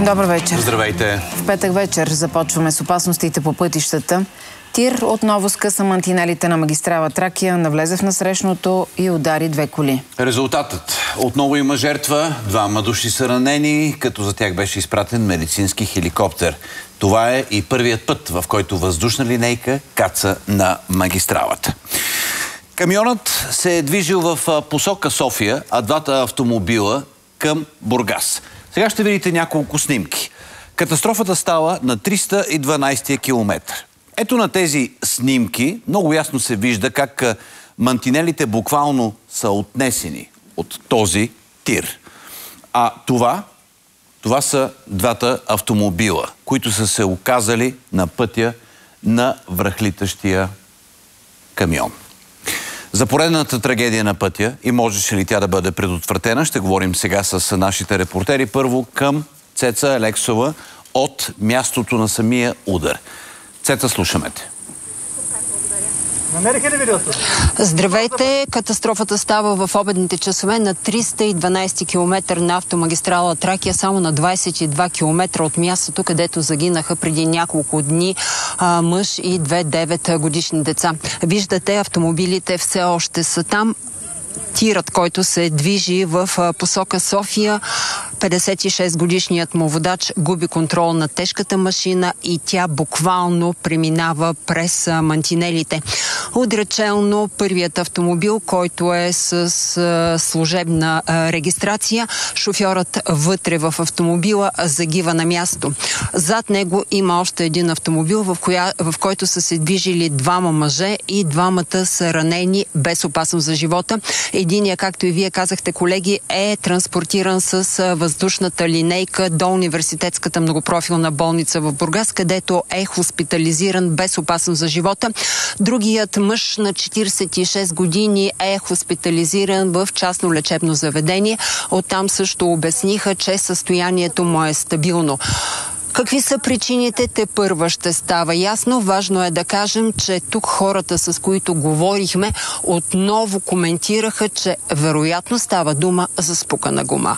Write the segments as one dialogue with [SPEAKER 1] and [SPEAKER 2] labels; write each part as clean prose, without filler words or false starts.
[SPEAKER 1] Добър вечер.
[SPEAKER 2] Здравейте.
[SPEAKER 1] В петък вечер започваме с опасностите по пътищата. Тир отново скъса мантинелите на магистрала Тракия, навлезе в насрещното и удари две коли.
[SPEAKER 2] Резултатът. Отново има жертва, двама души са ранени, като за тях беше изпратен медицински хеликоптер. Това е и първият път, в който въздушна линейка каца на магистралата. Камионът се е движил в посока София, а двата автомобила към Бургас. Сега ще видите няколко снимки. Катастрофата става на 312 километр. Ето на тези снимки много ясно се вижда как мантинелите буквално са отнесени от този тир. А това са двата автомобила, които са се оказали на пътя на връхлитащия камион. За поредната трагедия на пътя и можеше ли тя да бъде предотвратена, ще говорим сега с нашите репортери. Първо към Цеца Алексова от мястото на самия удар. Цеца, слушаме те.
[SPEAKER 3] Намериха ли видеото?
[SPEAKER 4] Здравейте! Катастрофата става в обедните часове на 312 км на автомагистрала Тракия, само на 22 км от мястото, където загинаха преди няколко дни мъж и две 9-годишни деца. Виждате, автомобилите все още са там. Тирът, който се движи в посока София, 56-годишният му водач губи контрол на тежката машина и тя буквално преминава през мантинелите. Удречелно първият автомобил, който е с служебна регистрация, шофьорът вътре в автомобила загива на място. Зад него има още един автомобил, в който са се движили двама мъже и двамата са ранени без опасност за живота. Единия, както и вие казахте, колеги, е транспортиран с въздушната линейка до университетската многопрофилна болница в Бургас, където е хоспитализиран без опасност за живота. Другият мъж на 46 години е хоспитализиран в частно лечебно заведение. Оттам също обясниха, че състоянието му е стабилно. Какви са причините, тепърва ще става ясно. Важно е да кажем, че тук хората, с които говорихме, отново коментираха, че вероятно става дума за спукана гума.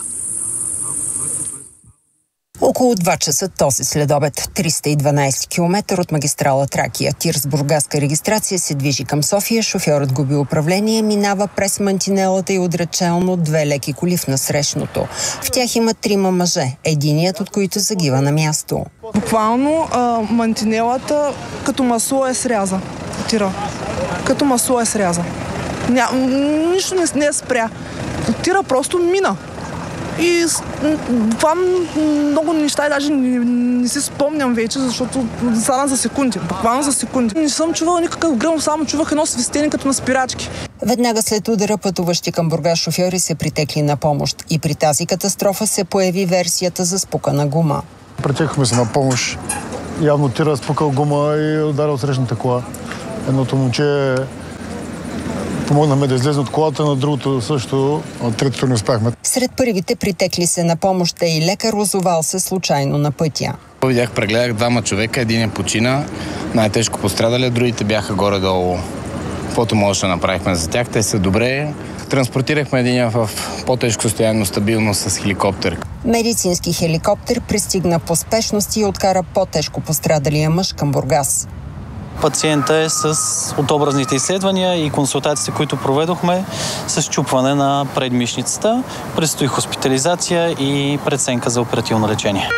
[SPEAKER 4] Около 2 часа този следобед, 312 км от магистрала Тракия. Тир с бургаска регистрация се движи към София. Шофьорът губи управление, минава през мантинелата и удречелно две леки коли в насрещното. В тях има 3 мъже, единият от които загива на място.
[SPEAKER 5] Буквално мантинелата като масло е сряза. Тира. Като масло е сряза. Нищо не спря. Тира просто мина. И това много неща и даже не си спомням вече, защото стана за секунди, буквално за секунди. Не съм чувала никакъв гръм, само чувах едно свистене като на спирачки.
[SPEAKER 4] Веднага след удара пътуващи към Бургас шофьори се притекли на помощ и при тази катастрофа се появи версията за спукана гума.
[SPEAKER 6] Притекохме се на помощ. Явно тира спукал гума и ударил срещната кола. Едното момче помогнахме да излезе от колата, на другото също, от третото не успяхме.
[SPEAKER 4] Сред първите притекли се на помощ е и лекар, озовал се случайно на пътя.
[SPEAKER 7] Прегледах двама човека, един почина, най-тежко пострадали, другите бяха горе-долу. Каквото можеше да направихме за тях, те са добре. Транспортирахме един в по-тежко състояние, стабилно с хеликоптер.
[SPEAKER 4] Медицински хеликоптер пристигна по спешност и откара по-тежко пострадалия мъж към Бургас.
[SPEAKER 8] Пациента е от образните изследвания и консултациите, които проведохме, с счупване на предмишницата. Предстои хоспитализация и преценка за оперативно лечение.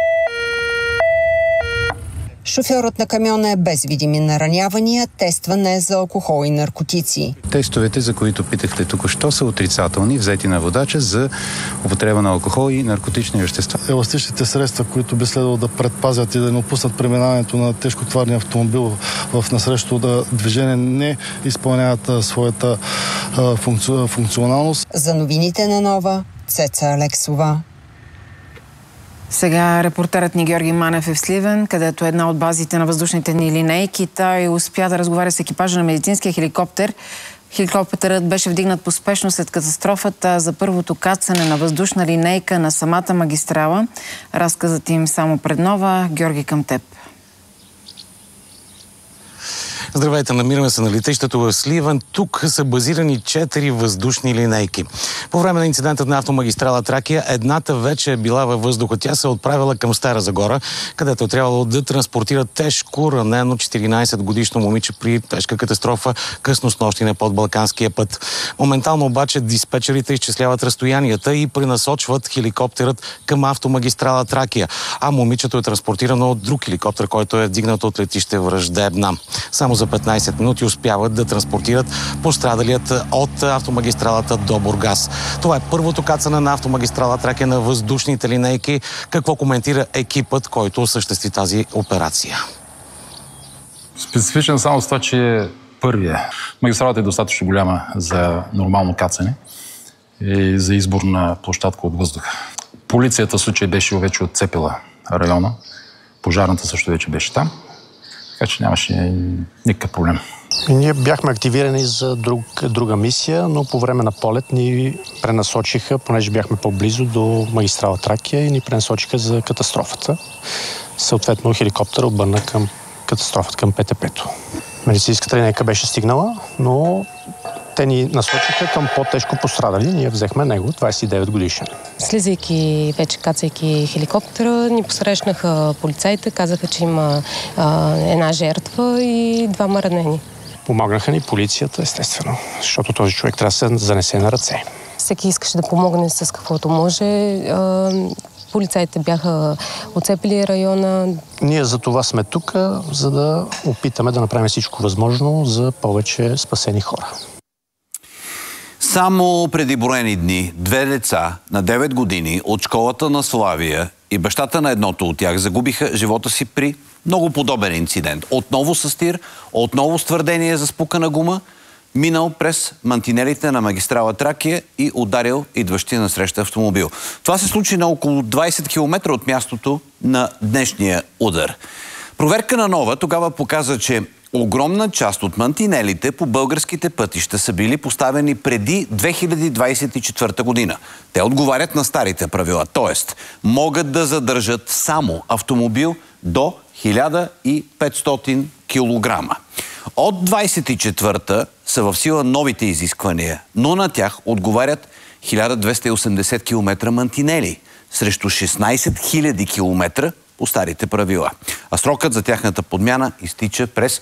[SPEAKER 4] Шофьорът на камиона е без видими наранявания, тестван е за алкохол и наркотици.
[SPEAKER 9] Тестовете, за които питахте току-що, са отрицателни, взети на водача за употреба на алкохол и наркотични вещества.
[SPEAKER 6] Еластичните средства, които би следвало да предпазят и да не опуснат преминаването на тежкотоварния автомобил в насрещното движение, не изпълняват своята функционалност.
[SPEAKER 4] За новините на Нова, Цеца Алексова.
[SPEAKER 1] Сега репортерът ни Георги Манев е в Сливен, където е една от базите на въздушните ни линейки. Той успя да разговаря с екипажа на медицинския хеликоптер. Хеликоптерът беше вдигнат по спешност след катастрофата за първото кацане на въздушна линейка на самата магистрала. Разказът им само пред Нова. Георги, към теб.
[SPEAKER 3] Здравейте, намираме се на летището в Сливен. Тук са базирани 4 въздушни линейки. По време на инцидента на автомагистрала Тракия, едната вече е била във въздуха. Тя се е отправила към Стара Загора, където е трябвало да транспортира тежко ранено 14-годишно момиче при тежка катастрофа късно снощи на подбалканския път. Моментално обаче диспетчерите изчисляват разстоянията и пренасочват хеликоптерът към автомагистрала Тракия, а момичето е транспортирано от друг хеликоптер, който е вдигнат от летище Враждебна. Само за 15 минути успяват да транспортират пострадалият от автомагистралата до Бургас. Това е първото кацане на автомагистрала Тракия на въздушните линейки. Какво коментира екипът, който осъществи тази операция?
[SPEAKER 10] Специфичен само с това, че е първия. Магистралата е достатъчно голяма за нормално кацане и за избор на площадка от въздуха. Полицията в случай беше вече отцепила района. Пожарната също вече беше там. Така че нямаше никакъв проблем.
[SPEAKER 11] Ние бяхме активирани за друга мисия, но по време на полет ни пренасочиха, понеже бяхме по-близо до магистрала Тракия и ни пренасочиха за катастрофата. Съответно, хеликоптер обърна към катастрофата, към ПТП-то. Медицинската линейка беше стигнала, но те ни насочиха към по-тежко пострадали. Ние взехме него, 29 годишен.
[SPEAKER 12] Слизайки, вече кацайки хеликоптера, ни посрещнаха полицаите, казаха, че има една жертва и 2 ранени.
[SPEAKER 11] Помогнаха ни полицията, естествено, защото този човек трябва да се занесе на ръце.
[SPEAKER 12] Всеки искаше да помогне с каквото може. Полицаите бяха оцепили района.
[SPEAKER 11] Ние за това сме тук, за да опитаме да направим всичко възможно за повече спасени хора.
[SPEAKER 2] Само преди броени дни 2 деца на 9 години от школата на Славия и бащата на едното от тях загубиха живота си при много подобен инцидент. Отново с тир, отново с твърдение за спукана гума, минал през мантинелите на магистрала Тракия и ударил идващия насреща автомобил. Това се случи на около 20 км от мястото на днешния удар. Проверка на Нова тогава показа, че огромна част от мантинелите по българските пътища са били поставени преди 2024 година. Те отговарят на старите правила, т.е. могат да задържат само автомобил до 1500 кг. От 24-та са в сила новите изисквания, но на тях отговарят 1280 км мантинели срещу 16 000 км по старите правила. А срокът за тяхната подмяна изтича през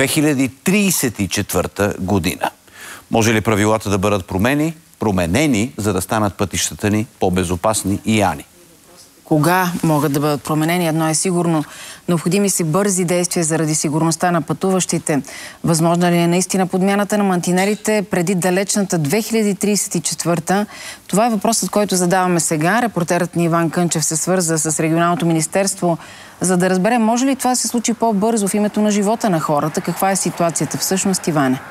[SPEAKER 2] 2034 година. Може ли правилата да бъдат променени, за да станат пътищата ни по-безопасни и яни?
[SPEAKER 1] Кога могат да бъдат променени? Едно е сигурно. Необходими си бързи действия заради сигурността на пътуващите. Възможна ли е наистина подмяната на мантинелите преди далечната 2034-та? Това е въпросът, който задаваме сега. Репортерът ни Иван Кънчев се свърза с регионалното министерство, за да разбере може ли това да се случи по-бързо в името на живота на хората. Каква е ситуацията всъщност, Иване?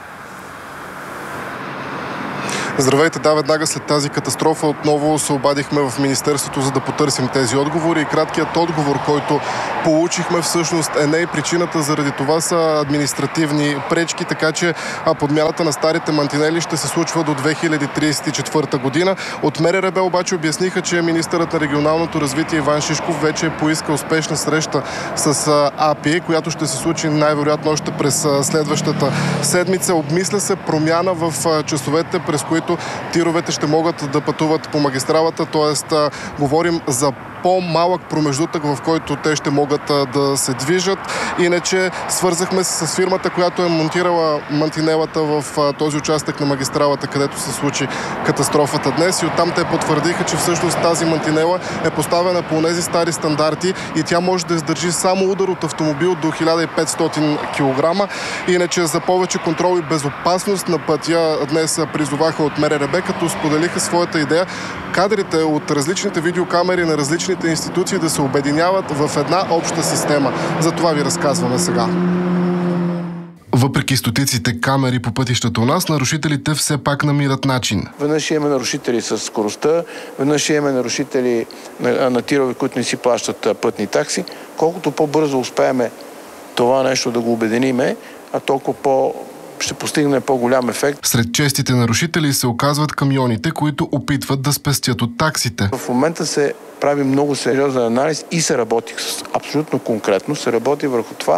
[SPEAKER 13] Здравейте, да, веднага след тази катастрофа отново се обадихме в Министерството, за да потърсим тези отговори. И краткият отговор, който получихме, всъщност е не и причината, заради това са административни пречки, така че подмяната на старите мантинели ще се случва до 2034 година. От МРРБ обаче обясниха, че министърът на регионалното развитие Иван Шишков вече е поискал успешна среща с АПИ, която ще се случи най-вероятно още през следващата седмица. Обмисля се промяна в часовете, през които тировете ще могат да пътуват по магистралата, т.е. говорим за по-малък промеждутък, в който те ще могат да се движат. Иначе свързахме се с фирмата, която е монтирала мантинелата в този участък на магистралата, където се случи катастрофата днес. И оттам те потвърдиха, че всъщност тази мантинела е поставена по тези стари стандарти и тя може да издържи само удар от автомобил до 1500 кг. Иначе за повече контрол и безопасност на пътя днес призоваха от МРРБ, като споделиха своята идея кадрите от различните видеокамери на различните институции да се обединяват в една обща система. За това ви разказваме сега. Въпреки стотиците камери по пътищата у нас, нарушителите все пак намират начин.
[SPEAKER 14] Веднъж имаме нарушители с скоростта, веднъж имаме нарушители на тирове, които не си плащат пътни такси. Колкото по-бързо успеем това нещо да го обединиме, а толкова ще постигне по-голям ефект.
[SPEAKER 13] Сред честите нарушители се оказват камионите, които опитват да спестят от таксите.
[SPEAKER 14] В момента се прави много сериозен анализ и се работи абсолютно конкретно, се работи върху това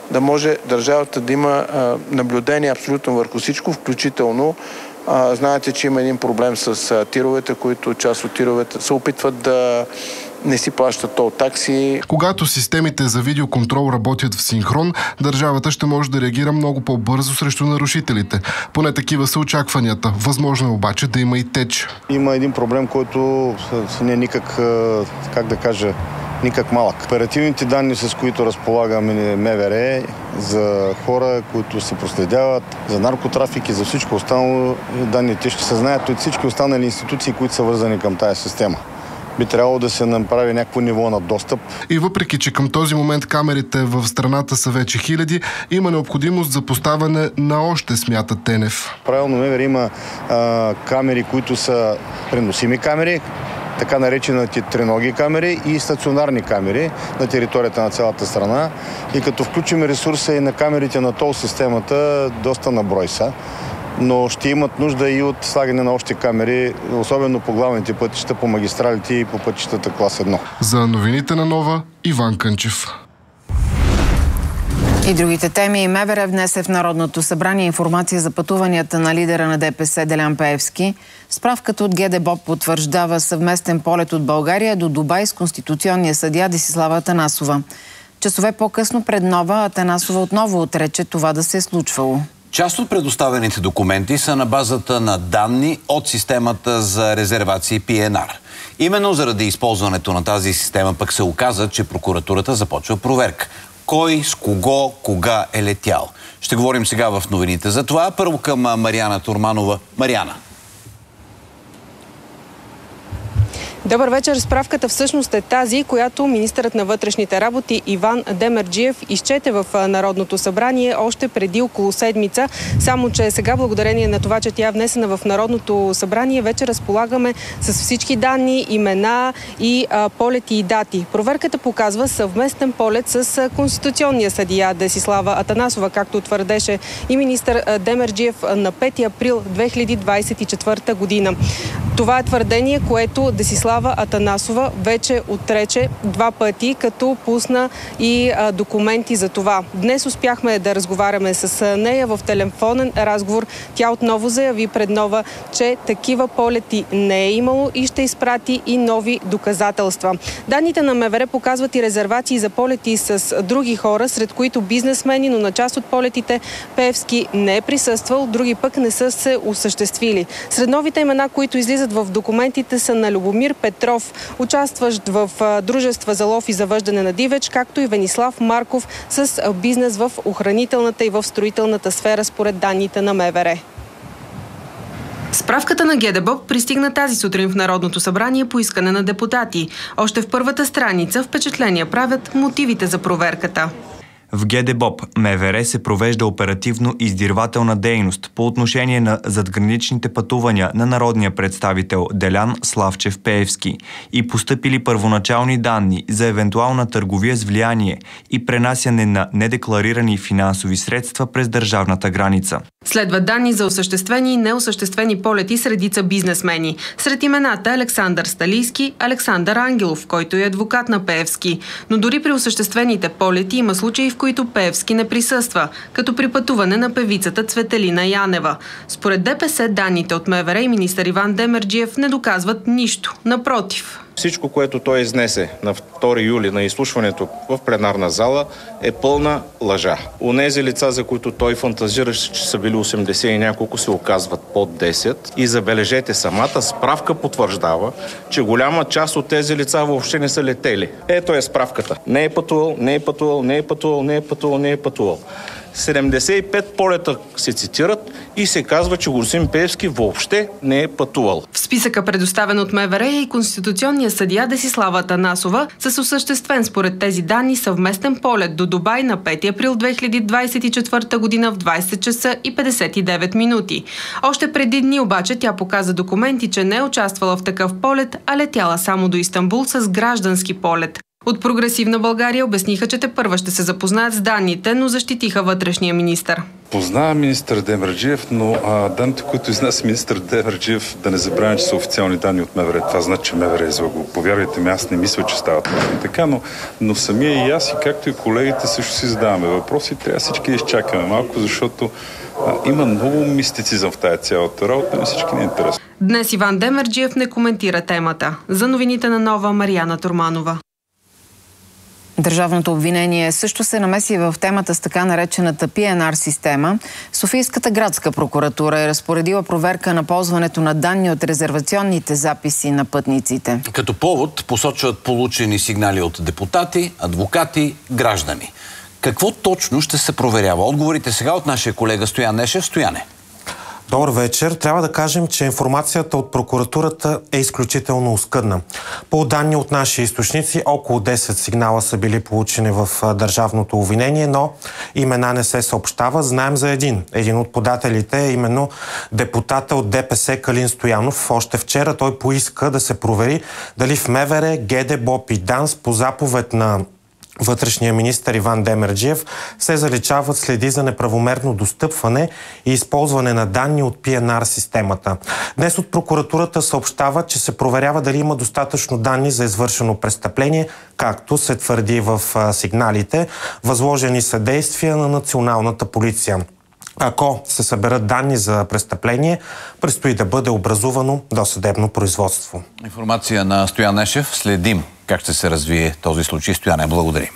[SPEAKER 14] да може държавата да има наблюдение абсолютно върху всичко, включително знаете, че има един проблем с тировете, които част от тировете се опитват да не си плащат тол такси.
[SPEAKER 13] Когато системите за видеоконтрол работят в синхрон, държавата ще може да реагира много по-бързо срещу нарушителите. Поне такива са очакванията. Възможно е обаче да има и теч.
[SPEAKER 15] Има един проблем, който не е никак, никак малък. Оперативните данни, с които разполагаме МВР за хора, които се проследяват, за наркотрафик и за всичко останало, данните ще се знаят от всички останали институции, които са вързани към тая система. Би трябвало да се направи някакво ниво на достъп.
[SPEAKER 13] И въпреки, че към този момент камерите в страната са вече хиляди, има необходимост за поставяне на още, смята Тенев.
[SPEAKER 15] Правилно МВР има камери, които са преносими камери, така наречените треноги камери и стационарни камери на територията на цялата страна. И като включим ресурса и на камерите на тол системата, доста на брой са. Но ще имат нужда и от слагане на още камери, особено по главните пътища, по магистралите и по пътищата клас 1.
[SPEAKER 13] За новините на Нова, Иван Кънчев.
[SPEAKER 1] И другите теми. МВР внесе в Народното събрание информация за пътуванията на лидера на ДПС Делян Пеевски. Справката от ГДБОП потвърждава съвместен полет от България до Дубай с конституционния съдия Десислава Атанасова. Часове по-късно пред Нова Атанасова отново отрече това да се е случвало.
[SPEAKER 2] Част от предоставените документи са на базата на данни от системата за резервации PNR. Именно заради използването на тази система пък се оказа, че прокуратурата започва проверка. Кой, с кого, кога е летял. Ще говорим сега в новините за това. Първо към Мариана Турманова. Мариана.
[SPEAKER 16] Добър вечер. Справката всъщност е тази, която министърът на вътрешните работи Иван Демерджиев изчете в Народното събрание още преди около седмица. Само че сега, благодарение на това, че тя е внесена в Народното събрание, вече разполагаме с всички данни, имена и полети и дати. Проверката показва съвместен полет с конституционния съдия Десислава Атанасова, както твърдеше и министър Демерджиев на 5 април 2024 година. Това е твърдение, което Десислава Атанасова вече отрече 2 пъти, като пусна и документи за това. Днес успяхме да разговаряме с нея в телефонен разговор. Тя отново заяви пред Нова, че такива полети не е имало и ще изпрати и нови доказателства. Данните на МВР показват и резервации за полети с други хора, сред които бизнесмени, но на част от полетите Пеевски не е присъствал, други пък не са се осъществили. Сред новите имена, които излизат в документите, са на Любомир Петров, участващ в дружества за лов и завъждане на дивеч, както и Венислав Марков с бизнес в охранителната и в строителната сфера, според данните на МВР. Справката на ГДБОП пристигна тази сутрин в Народното събрание по искане на депутати. Още в първата страница впечатления правят мотивите за проверката.
[SPEAKER 17] В ГДБОП МВР се провежда оперативно-издирвателна дейност по отношение на задграничните пътувания на народния представител Делян Славчев Пеевски и постъпили първоначални данни за евентуална търговия с влияние и пренасяне на недекларирани финансови средства през държавната граница. Следват данни за осъществени и неосъществени полети с редица бизнесмени. Сред имената Александър Сталийски, Александър Ангелов, който е адвокат на Пеевски. Но дори при осъществените полети има случаи, в които Пеевски не присъства, като при пътуване на певицата Цветелина Янева. Според ДПС, данните от МВР и министър Иван Демерджиев не доказват нищо. Напротив.
[SPEAKER 18] Всичко, което той изнесе на 2 юли на изслушването в пленарна зала, е пълна лъжа. Онези лица, за които той фантазираше, че са били 80 и няколко, се оказват под 10. И забележете, самата справка потвърждава, че голяма част от тези лица въобще не са летели. Ето е справката. Не е пътувал, не е пътувал, не е пътувал, не е пътувал, не е пътувал. 75 полета се цитират и се казва, че господин Пеевски въобще не е пътувал. В списъка, предоставен от МВР, е и конституционния съдия Десислава Атанасова с осъществен според тези данни съвместен полет до Дубай на 5 април 2024 година в 20 часа и 59 минути. Още преди дни обаче тя показа документи, че не е участвала в такъв полет, а летяла само до Истанбул с граждански полет.
[SPEAKER 16] От Прогресивна България обясниха, че тепърва ще се запознаят с данните, но защитиха вътрешния министър.
[SPEAKER 19] Познавам министър Демерджиев, но данните, които изнася министър Демерджиев, да не забравяме, че са официални данни от МВР. Това значи, че МВР е излъгал. Повярвайте ми, аз не мисля, че стават точно така, но самия и аз, и както и колегите, също си задаваме въпроси. Трябва всички да изчакаме малко, защото има много мистицизъм в тая цялата работа, на всички не е интересно.
[SPEAKER 16] Днес Иван Демерджиев не коментира темата. За новините на Нова, Мариана Турманова.
[SPEAKER 1] Държавното обвинение също се намеси в темата с така наречената PNR система. Софийската градска прокуратура е разпоредила проверка на ползването на данни от резервационните записи на пътниците.
[SPEAKER 2] Като повод посочват получени сигнали от депутати, адвокати, граждани. Какво точно ще се проверява? Отговорите сега от нашия колега Стоян Нешев. Стояне.
[SPEAKER 20] Добър вечер. Трябва да кажем, че информацията от прокуратурата е изключително оскъдна. По данни от наши източници, около 10 сигнала са били получени в държавното обвинение, но имена не се съобщава. Знаем за един. Един от подателите е именно депутата от ДПС Калин Стоянов. Още вчера той поиска да се провери дали в МВР, ГДБОП и ДАНС по заповед на вътрешния министър Иван Демерджиев се заличават следи за неправомерно достъпване и използване на данни от PNR системата. Днес от прокуратурата съобщава, че се проверява дали има достатъчно данни за извършено престъпление, както се твърди в сигналите. Възложени са действия на националната полиция. Ако се съберат данни за престъпление, предстои да бъде образувано досъдебно производство.
[SPEAKER 2] Информация на Стоян Нешев. Следим как ще се развие този случай. Стояне, благодарим.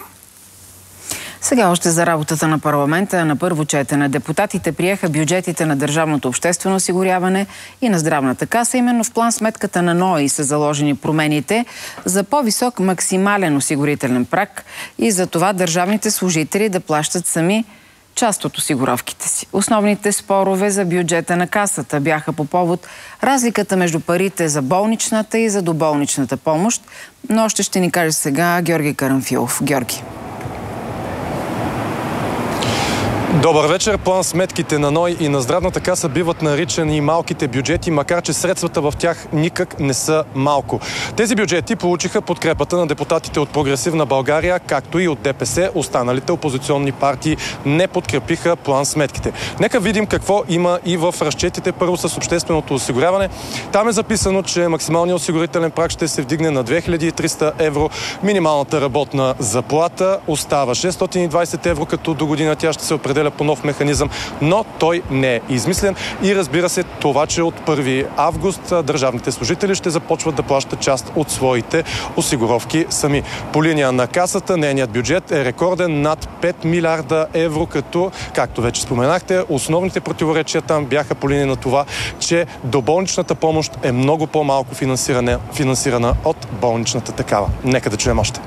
[SPEAKER 1] Сега още за работата на парламента. На първо четене депутатите приеха бюджетите на Държавното обществено осигуряване и на Здравната каса. Именно в план сметката на НОИ са заложени промените за по-висок максимален осигурителен праг и за това държавните служители да плащат сами част от осигуровките си. Основните спорове за бюджета на касата бяха по повод разликата между парите за болничната и за доболничната помощ, но още ще ни каже сега Георги Карамфилов. Георги.
[SPEAKER 21] Добър вечер. План сметките на НОИ и на Здравната каса биват наричани малките бюджети, макар че средствата в тях никак не са малко. Тези бюджети получиха подкрепата на депутатите от Прогресивна България, както и от ДПС. Останалите опозиционни партии не подкрепиха план сметките. Нека видим какво има и в разчетите. Първо с общественото осигуряване. Там е записано, че максималният осигурителен праг ще се вдигне на 2300 евро. Минималната работна заплата остава 620 евро, като до година тя ще се определя по нов механизъм, но той не е измислен. И разбира се, това, че от 1 август държавните служители ще започват да плащат част от своите осигуровки сами. По линия на касата, нейният бюджет е рекорден над 5 милиарда евро, като, както вече споменахте, основните противоречия там бяха по линия на това, че доболничната помощ е много по-малко финансирана от болничната такава. Нека да чуем още.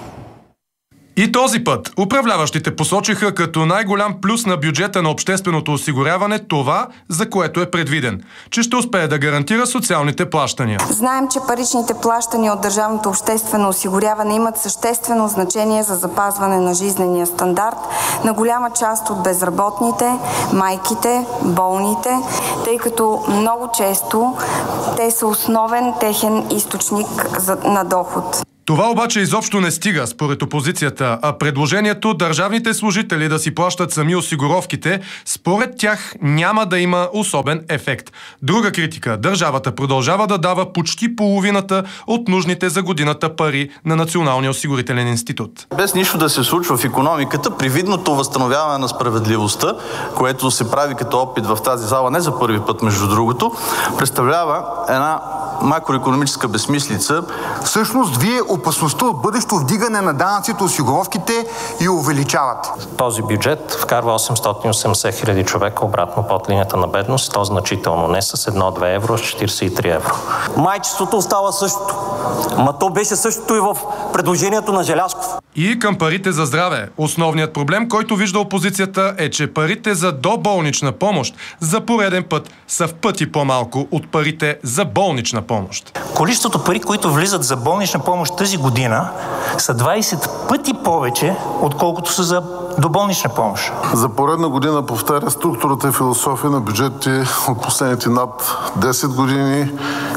[SPEAKER 22] И този път управляващите посочиха като най-голям плюс на бюджета на общественото осигуряване това, за което е предвиден, че ще успее да гарантира социалните плащания.
[SPEAKER 23] Знаем, че паричните плащания от държавното обществено осигуряване имат съществено значение за запазване на жизнения стандарт на голяма част от безработните, майките, болните, тъй като много често те са основен техен източник на доход.
[SPEAKER 22] Това обаче изобщо не стига, според опозицията, а предложението държавните служители да си плащат сами осигуровките, според тях няма да има особен ефект. Друга критика. Държавата продължава да дава почти половината от нужните за годината пари на Националния осигурителен институт.
[SPEAKER 24] Без нищо да се случва в икономиката, привидното възстановяване на справедливостта, което се прави като опит в тази зала не за първи път, между другото, представлява една макроекономическа безсмислица.
[SPEAKER 25] Всъщност, вие опасността от бъдещо вдигане на данъците, осигуровките и увеличават.
[SPEAKER 26] Този бюджет вкарва 880 хиляди човека обратно под линията на бедност. То значително, не с 1-2 евро, с 43 евро.
[SPEAKER 27] Майчеството остава същото. Ма то беше същото и в предложението на Желязков.
[SPEAKER 22] И към парите за здраве. Основният проблем, който вижда опозицията, е, че парите за доболнична помощ за пореден път са в пъти по-малко от парите за болнична помощ.
[SPEAKER 27] Количеството пари, които влизат за болнична помощ тази година, са 20 пъти повече, отколкото са за доболнична помощ.
[SPEAKER 28] За поредна година повтаря структурата и философия на бюджетите от последните над 10 години,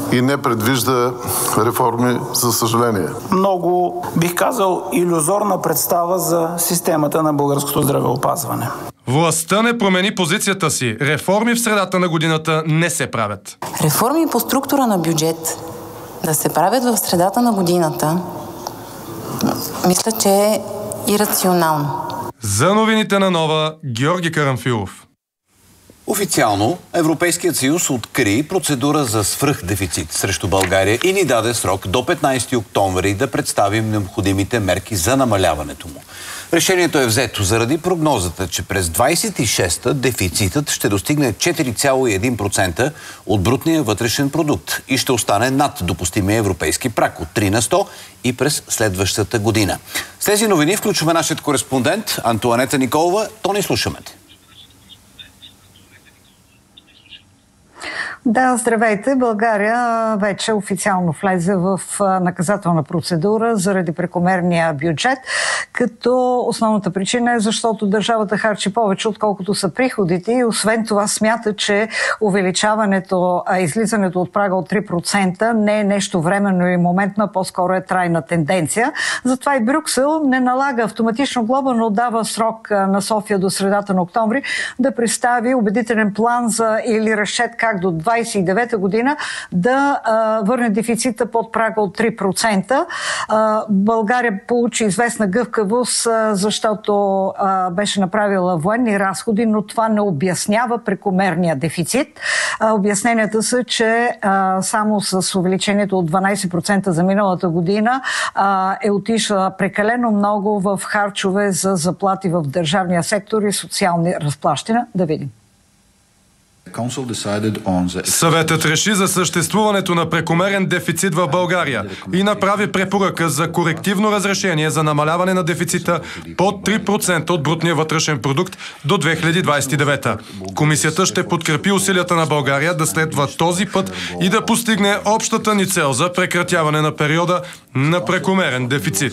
[SPEAKER 3] и не предвижда реформи, за съжаление.
[SPEAKER 4] Много, бих казал, илюзорна представа за системата на българското здравеопазване.
[SPEAKER 22] Властта не промени позицията си. Реформи в средата на годината не се правят.
[SPEAKER 5] Реформи по структура на бюджет да се правят в средата на годината, мисля, че е ирационално.
[SPEAKER 22] За новините на Нова, Георги Карамфилов.
[SPEAKER 2] Официално Европейският съюз откри процедура за свръхдефицит срещу България и ни даде срок до 15 октомври да представим необходимите мерки за намаляването му. Решението е взето заради прогнозата, че през 26-та дефицитът ще достигне 4,1% от брутния вътрешен продукт и ще остане над допустимия европейски праг от 3% и през следващата година. С тези новини включваме нашият кореспондент Антоанета Николова. Тони, слушаме те.
[SPEAKER 6] Да, здравейте. България вече официално влезе в наказателна процедура заради прекомерния бюджет, като основната причина е защото държавата харчи повече, отколкото са приходите и освен това смята, че увеличаването, излизането от прага от 3% не е нещо временно и моментно, по-скоро е трайна тенденция. Затова и Брюксел не налага автоматично глоба, но дава срок на София до средата на октомври да представи убедителен план или разчет как до 29-та година да върне дефицита под прага от 3%. България получи известна гъвкавост, защото беше направила военни разходи, но това не обяснява прекомерния дефицит. Обясненията са, че само с увеличението от 12% за миналата година е отишла прекалено много в харчове за заплати в държавния сектор и социални разплащания. Да видим.
[SPEAKER 22] Съветът реши за съществуването на прекомерен дефицит в България и направи препоръка за корективно разрешение за намаляване на дефицита под 3% от брутния вътрешен продукт до 2029. Комисията ще подкрепи усилията на България да следва този път и да постигне общата ни цел за прекратяване на периода на прекомерен дефицит.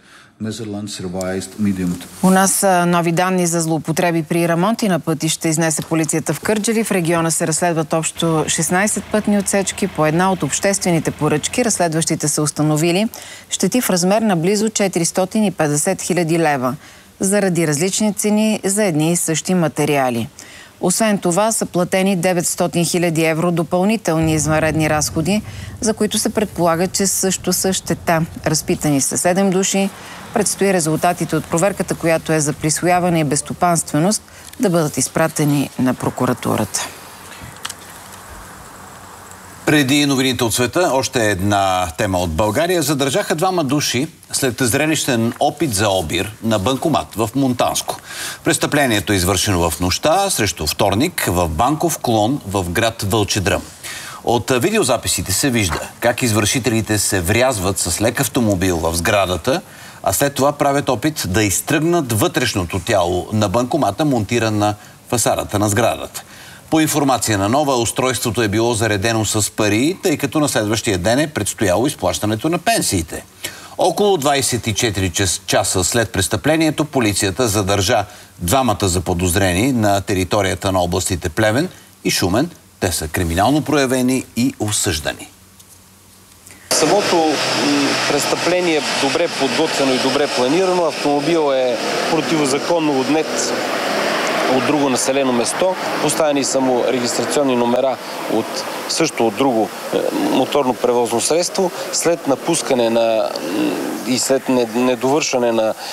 [SPEAKER 1] У нас нови данни за злоупотреби при ремонти на пътища изнесе полицията в Кърджали. В региона се разследват общо 16 пътни отсечки по една от обществените поръчки. Разследващите са установили щети в размер на близо 450 хиляди лева заради различни цени за едни и същи материали. Освен това са платени 900 хиляди евро допълнителни извънредни разходи, за които се предполага, че също са щета. Разпитани са 7 души. Предстои резултатите от проверката, която е за присвояване и безстопанственост, да бъдат изпратени на прокуратурата.
[SPEAKER 2] Преди новините от света, още една тема от България. Задържаха двама души след зрелищен опит за обир на банкомат в Монтанско. Престъплението е извършено в нощта срещу вторник в банков клон в град Вълчедръм. От видеозаписите се вижда как извършителите се врязват с лек автомобил в сградата, а след това правят опит да изтръгнат вътрешното тяло на банкомата, монтиран на фасадата на сградата. По информация на Нова, устройството е било заредено с пари, тъй като на следващия ден е предстояло изплащането на пенсиите. Около 24 часа след престъплението полицията задържа двамата заподозрени на територията на областите Плевен и Шумен. Те са криминално проявени и осъждани.
[SPEAKER 7] Самото престъпление е добре подготвено и добре планирано. Автомобил е противозаконно отнет от друго населено место. Поставени са му регистрационни номера също от друго моторно превозно средство. След напускане и след недовършване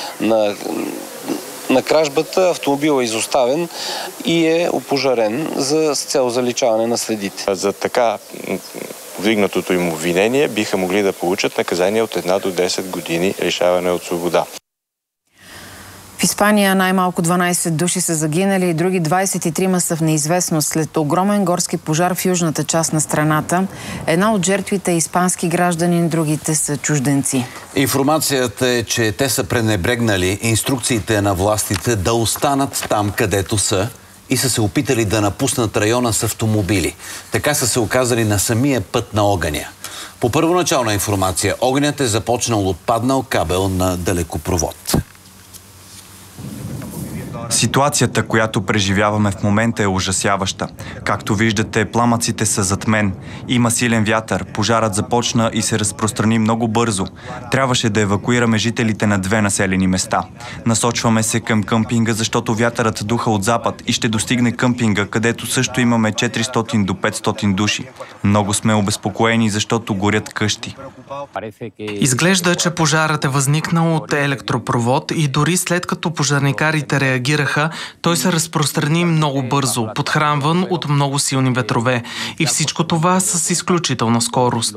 [SPEAKER 7] на кражбата, автомобил е изоставен и е опожарен с цел заличаване на следите.
[SPEAKER 8] За така вдигнатото им обвинение биха могли да получат наказание от 1 до 10 години лишаване от свобода.
[SPEAKER 1] В Испания най-малко 12 души са загинали и други 23 са в неизвестност след огромен горски пожар в южната част на страната. Една от жертвите е испански гражданин, другите са чужденци.
[SPEAKER 2] Информацията е, че те са пренебрегнали инструкциите на властите да останат там, където са и са се опитали да напуснат района с автомобили. Така са се оказали на самия път на огъня. По първоначална информация, огънят е започнал от паднал кабел на далекопровод.
[SPEAKER 17] Ситуацията, която преживяваме в момента, е ужасяваща. Както виждате, пламъците са зад мен. Има силен вятър, пожарът започна и се разпространи много бързо. Трябваше да евакуираме жителите на 2 населени места. Насочваме се към къмпинга, защото вятърът духа от запад и ще достигне къмпинга, където също имаме 400 до 500 души. Много сме обезпокоени, защото горят къщи.
[SPEAKER 9] Изглежда, че пожарът е възникнал от електропровод и дори след като пожарникарите реагираха, той се разпространи много бързо, подхранван от много силни ветрове. И всичко това с изключителна скорост.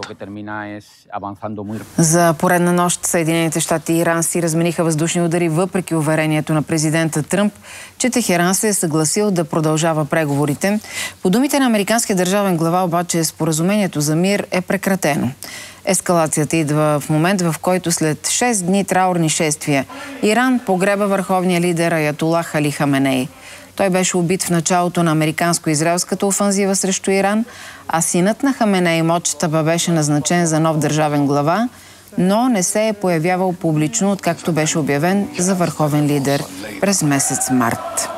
[SPEAKER 1] За поредна нощ Съединените щати и Иран си размениха въздушни удари, въпреки уверението на президента Тръмп, че Техеран се е съгласил да продължава преговорите. По думите на американския държавен глава обаче, споразумението за мир е прекратено. Ескалацията идва в момент, в който след 6 дни траурни шествия Иран погреба върховния лидер Аятолах Али Хаменей. Той беше убит в началото на американско-израелската офанзива срещу Иран, а синът на Хаменей, Моджтаба, беше назначен за нов държавен глава, но не се е появявал публично, откакто беше обявен за върховен лидер през месец март.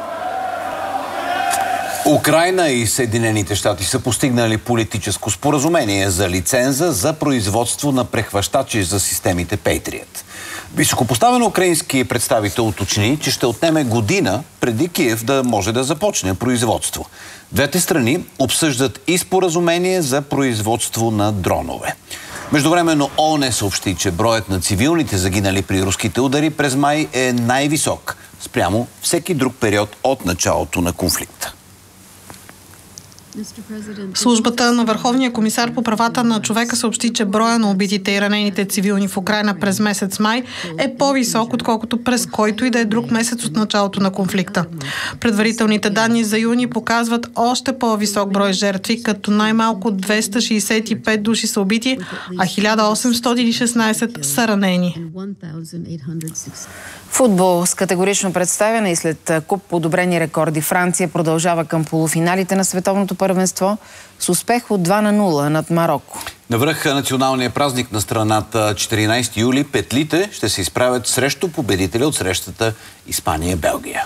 [SPEAKER 2] Украйна и Съединените щати са постигнали политическо споразумение за лиценза за производство на прехващачи за системите Patriot. Високопоставен украински представител уточни, че ще отнеме година преди Киев да може да започне производство. Двете страни обсъждат и споразумение за производство на дронове. Междувременно ООН съобщи, че броят на цивилните загинали при руските удари през май е най-висок спрямо всеки друг период от началото на конфликта.
[SPEAKER 10] Службата на Върховния комисар по правата на човека съобщи, че броя на убитите и ранените цивилни в Украйна през месец май е по-висок, отколкото през който и да е друг месец от началото на конфликта. Предварителните данни за юни показват още по-висок брой жертви, като най-малко 265 души са убити, а 1816 са ранени.
[SPEAKER 1] Футбол с категорично представяне и след куп подобрени рекорди Франция продължава към полуфиналите на световното първенство с успех от 2-0 над Мароко.
[SPEAKER 2] Навръх националния празник на страната 14 юли петлите ще се изправят срещу победителя от срещата Испания-Белгия.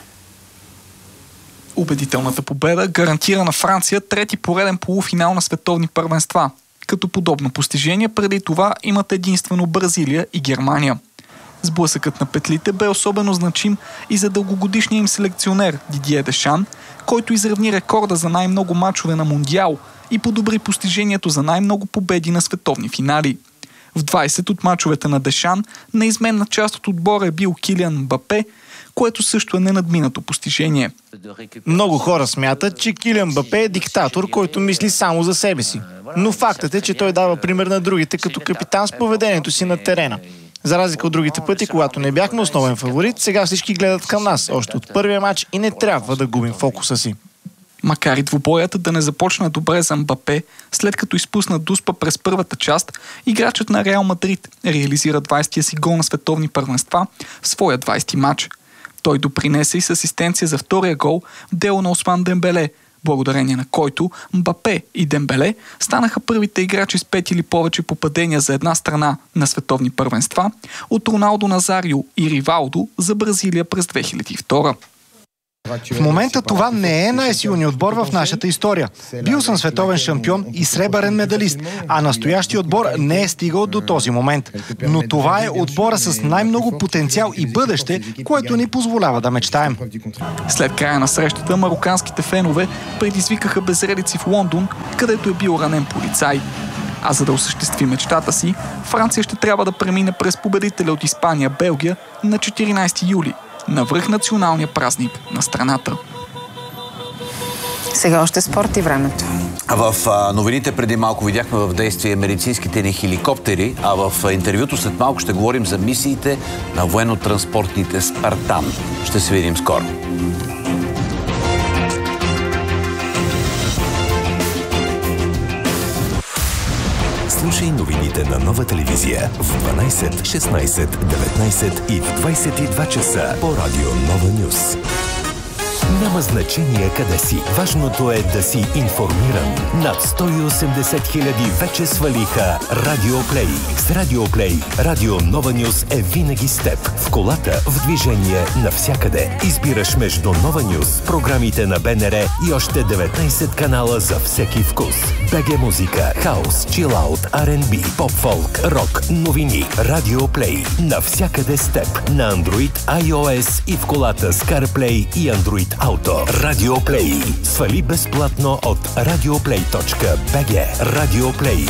[SPEAKER 11] Убедителната победа гарантира на Франция трети пореден полуфинал на световни първенства. Като подобно постижение преди това имат единствено Бразилия и Германия. Сблъсъкът на петлите бе особено значим и за дългогодишния им селекционер Дидие Дешан, който изравни рекорда за най-много мачове на Мондиал и подобри постижението за най-много победи на световни финали. В 20 от мачовете на Дешан неизменна част от отбора е бил Килиан Мбапе, което също е ненадминато постижение.
[SPEAKER 12] Много хора смятат, че Килиан Мбапе е диктатор, който мисли само за себе си. Но фактът е, че той дава пример на другите като капитан с поведението си на терена. За разлика от другите пъти, когато не бяхме основен фаворит, сега всички гледат към нас още от първия матч и не трябва да губим фокуса си.
[SPEAKER 11] Макар и двубоят да не започна добре за Мбапе, след като изпусна дуспа през първата част, играчът на Реал Мадрид реализира 20-тия си гол на световни първенства в своя 20-ти матч. Той допринесе и с асистенция за втория гол в дело на Осман Дембеле, благодарение на който Мбапе и Дембеле станаха първите играчи с 5 или повече попадения за една страна на световни първенства от Роналдо Назарио и Ривалдо за Бразилия през 2002.
[SPEAKER 12] В момента това не е най-силният отбор в нашата история. Бил съм световен шампион и сребърен медалист, а настоящия отбор не е стигал до този момент. Но това е отбора с най-много потенциал и бъдеще, което ни позволява да мечтаем.
[SPEAKER 11] След края на срещата мароканските фенове предизвикаха безредици в Лондон, където е бил ранен полицай. А за да осъществи мечтата си, Франция ще трябва да премине през победителя от Испания, Белгия на 14 юли. Навръх националния празник на страната.
[SPEAKER 1] Сега още спорт и времето.
[SPEAKER 2] В новините преди малко видяхме в действие медицинските ни хеликоптери, а в интервюто след малко ще говорим за мисиите на военно-транспортните Спартан. Ще се видим скоро.
[SPEAKER 13] Слушай новините на Нова телевизия в 12, 16, 19 и в 22 часа по радио Нова Нюс. Няма значение къде си. Важното е да си информиран. Над 180 хиляди вече свалиха Радиоплей. С Радиоплей Радио Нова Нюс е винаги с теб. В колата, в движение, навсякъде. Избираш между Нова Нюс, програмите на БНР и още 19 канала за всеки вкус. БГ музика, хаус, чилаут, R&B, поп-фолк, рок, новини. Радиоплей. Навсякъде с теб. На Android, iOS и в колата с CarPlay и Android Auto. Радиоплей. Свали безплатно от radioplay.bg. Радиоплей.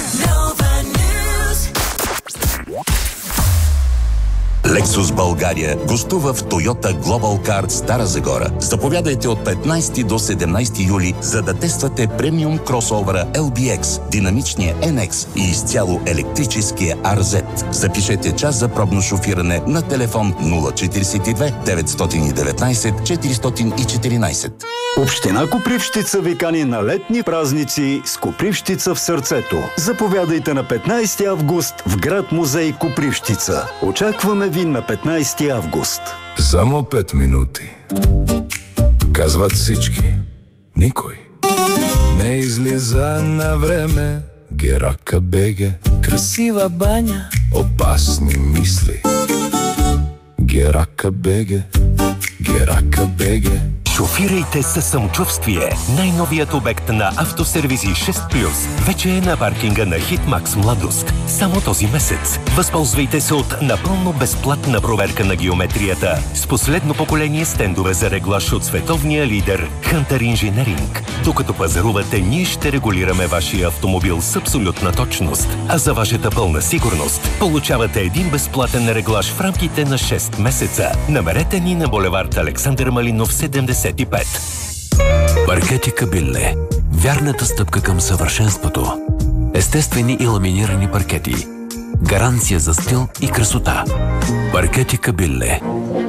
[SPEAKER 14] Lexus България гостува в Toyota Global Car Стара Загора. Заповядайте от 15 до 17 юли, за да тествате премиум кросовера LBX, динамичния NX и изцяло електрическия RZ. Запишете час за пробно шофиране на телефон 042 919 414.
[SPEAKER 15] Община Копривщица ви кани на летни празници с Копривщица в сърцето. Заповядайте на 15 август в град музей Копривщица. Очакваме ви на 15 август.
[SPEAKER 16] Само 5 минути. Казват всички. Никой не излиза на време. Герака беге. Красива баня. Опасни мисли. Герака беге. Герака беге.
[SPEAKER 13] Шофирайте със самочувствие. Най-новият обект на Автосервизи 6+. Вече е на паркинга на Хитмакс Младост. Само този месец. Възползвайте се от напълно безплатна проверка на геометрията с последно поколение стендове за реглаж от световния лидер Hunter Engineering. Докато пазарувате, ние ще регулираме вашия автомобил с абсолютна точност. А за вашата пълна сигурност получавате един безплатен реглаж в рамките на 6 месеца. Намерете ни на булевард Александър Малинов 75.
[SPEAKER 18] Паркети Кабилле. Вярната стъпка към съвършенството. Естествени и ламинирани паркети. Гаранция за стил и красота. Паркети Кабилле.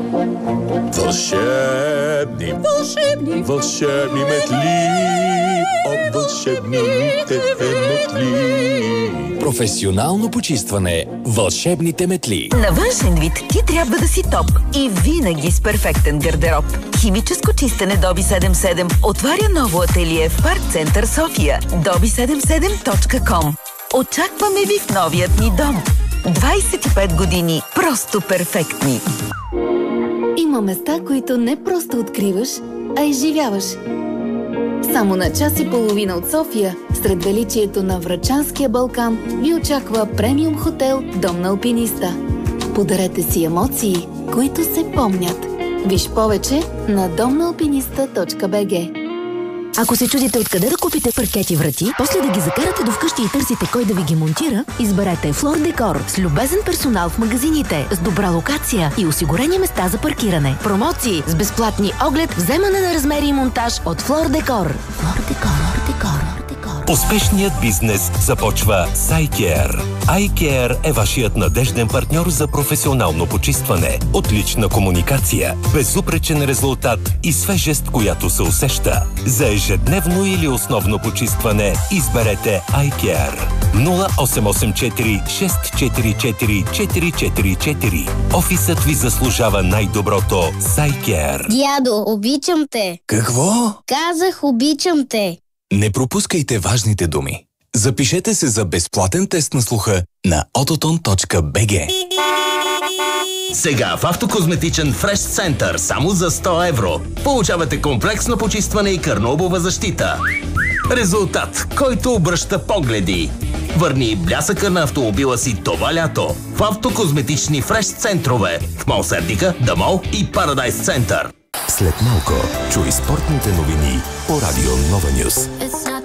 [SPEAKER 16] Вълшебни, вълшебни, вълшебни метли от вълшебните метли.
[SPEAKER 19] Професионално почистване. Вълшебните метли.
[SPEAKER 20] На външен вид ти трябва да си топ и винаги с перфектен гардероб. Химическо чистене Доби 77 отваря ново ателие в Парк Център София. dobi77.com. Очакваме ви в новият ни дом. 25 години просто перфектни.
[SPEAKER 21] Има места, които не просто откриваш, а изживяваш. Само на час и половина от София, сред величието на Врачанския Балкан, ви очаква премиум хотел Дом на алпиниста. Подарете си емоции, които се помнят. Виж повече на domnaalpinista.bg.
[SPEAKER 28] Ако се чудите откъде да купите паркети врати, после да ги закарате до вкъщи и търсите кой да ви ги монтира, изберете Флор Декор с любезен персонал в магазините, с добра локация и осигурени места за паркиране. Промоции с безплатни оглед, вземане на размери и монтаж от Флор Декор. Флор Декор.
[SPEAKER 13] Успешният бизнес започва с iCare. iCare е вашият надежден партньор за професионално почистване, отлична комуникация, безупречен резултат и свежест, която се усеща. За ежедневно или основно почистване изберете iCare. 0884 644 444. Офисът ви заслужава най-доброто с iCare.
[SPEAKER 29] Дядо, обичам те.
[SPEAKER 19] Какво?
[SPEAKER 29] Казах, обичам те.
[SPEAKER 19] Не пропускайте важните думи. Запишете се за безплатен тест на слуха на autoton.bg.
[SPEAKER 30] Сега в Автокозметичен Фреш Център само за 100 евро получавате комплексно почистване и кърнобова защита. Резултат, който обръща погледи. Върни блясъка на автомобила си това лято в Автокозметични Фреш Центрове в Мол Сердика, Дамол и Парадайс Център.
[SPEAKER 13] След малко чуй спортните новини по Радио Нова Нюс.